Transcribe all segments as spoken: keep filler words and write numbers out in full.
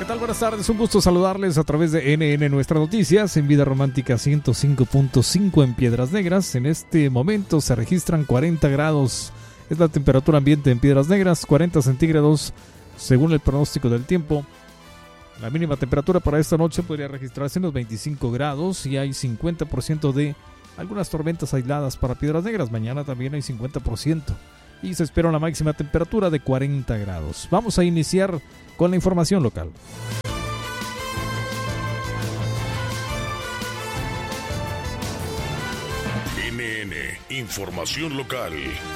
tal? Buenas tardes, un gusto saludarles a través de N N Nuestras Noticias en Vida Romántica ciento cinco punto cinco en Piedras Negras. En este momento se registran cuarenta grados, es la temperatura ambiente en Piedras Negras, cuarenta centígrados según el pronóstico del tiempo. La mínima temperatura para esta noche podría registrarse en los veinticinco grados y hay cincuenta por ciento de algunas tormentas aisladas para Piedras Negras. Mañana también hay cincuenta por ciento y se espera una máxima temperatura de cuarenta grados. Vamos a iniciar con la información local. N N, información local.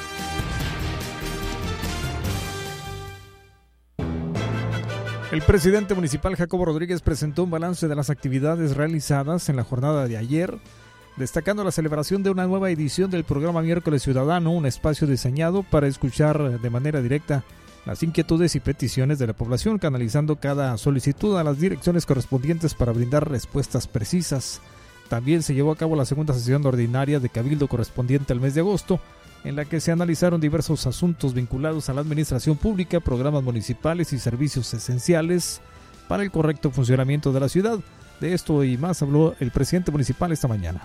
El presidente municipal Jacobo Rodríguez presentó un balance de las actividades realizadas en la jornada de ayer, destacando la celebración de una nueva edición del programa Miércoles Ciudadano, un espacio diseñado para escuchar de manera directa las inquietudes y peticiones de la población, canalizando cada solicitud a las direcciones correspondientes para brindar respuestas precisas. También se llevó a cabo la segunda sesión ordinaria de Cabildo correspondiente al mes de agosto, en la que se analizaron diversos asuntos vinculados a la administración pública, programas municipales y servicios esenciales para el correcto funcionamiento de la ciudad. De esto y más habló el presidente municipal esta mañana.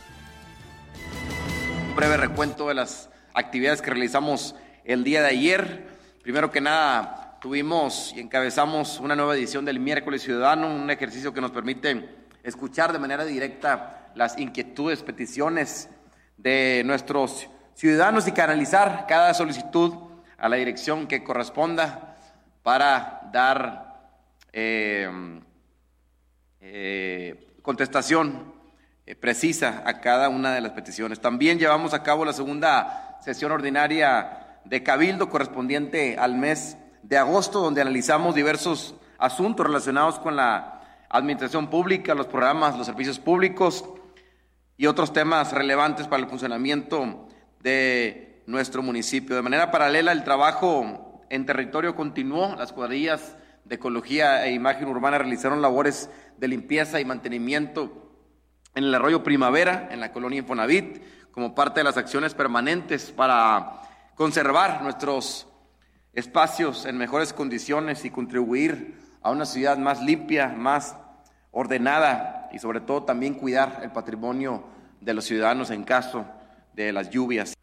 Un breve recuento de las actividades que realizamos el día de ayer. Primero que nada, tuvimos y encabezamos una nueva edición del Miércoles Ciudadano, un ejercicio que nos permite escuchar de manera directa las inquietudes, peticiones de nuestros ciudadanos y canalizar cada solicitud a la dirección que corresponda para dar eh, eh, contestación eh, precisa a cada una de las peticiones. También llevamos a cabo la segunda sesión ordinaria de Cabildo correspondiente al mes de agosto, donde analizamos diversos asuntos relacionados con la administración pública, los programas, los servicios públicos y otros temas relevantes para el funcionamiento de nuestro municipio. De manera paralela, el trabajo en territorio continuó. Las cuadrillas de ecología e imagen urbana realizaron labores de limpieza y mantenimiento en el arroyo Primavera, en la colonia Infonavit, como parte de las acciones permanentes para conservar nuestros espacios en mejores condiciones y contribuir a una ciudad más limpia, más ordenada y sobre todo también cuidar el patrimonio de los ciudadanos en caso de las lluvias.